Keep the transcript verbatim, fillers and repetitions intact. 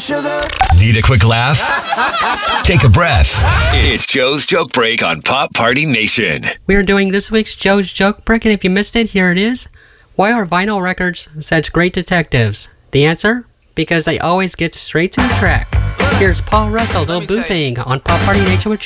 Need a quick laugh? Take a breath. It's Joe's Joke Break on Pop Party Nation. We are doing this week's Joe's Joke Break, and if you missed it, here it is. Why are vinyl records such great detectives? The answer? Because they always get straight to the track. Here's Paul Russell, Lil Boo Thing on Pop Party Nation with Joe.